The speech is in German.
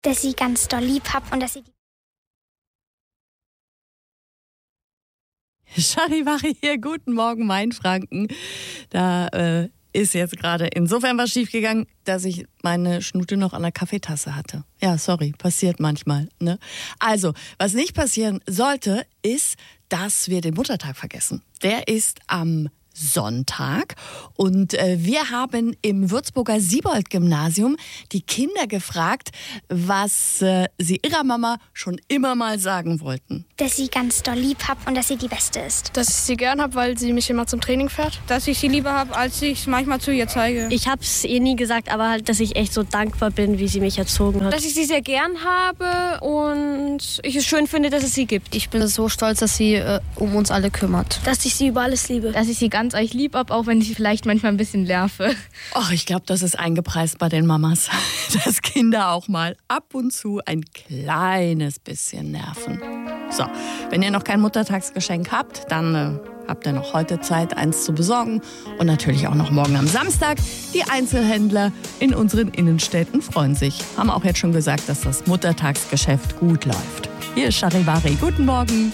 dass sie ganz doll lieb hab und dass sie... Charivari hier, guten Morgen Mainfranken. Da ist jetzt gerade insofern was schiefgegangen, dass ich meine Schnute noch an der Kaffeetasse hatte. Ja, sorry, passiert manchmal, ne? Also, was nicht passieren sollte, ist, dass wir den Muttertag vergessen. Der ist am Sonntag und wir haben im Würzburger Siebold-Gymnasium die Kinder gefragt, was sie ihrer Mama schon immer mal sagen wollten. Dass sie ganz doll lieb hab und dass sie die Beste ist. Dass ich sie gern hab, weil sie mich immer zum Training fährt. Dass ich sie lieber habe, als ich es manchmal zu ihr zeige. Ich habe es ihr nie gesagt, aber halt, dass ich echt so dankbar bin, wie sie mich erzogen hat. Dass ich sie sehr gern habe und ich es schön finde, dass es sie gibt. Ich bin so stolz, dass sie um uns alle kümmert. Dass ich sie über alles liebe. Dass ich sie ganz euch lieb habe, auch wenn ich vielleicht manchmal ein bisschen nerve. Och, ich glaube, das ist eingepreist bei den Mamas, dass Kinder auch mal ab und zu ein kleines bisschen nerven. So, wenn ihr noch kein Muttertagsgeschenk habt, dann habt ihr noch heute Zeit, eins zu besorgen. Und natürlich auch noch morgen am Samstag. Die Einzelhändler in unseren Innenstädten freuen sich. Haben auch jetzt schon gesagt, dass das Muttertagsgeschäft gut läuft. Hier ist Charivari. Guten Morgen.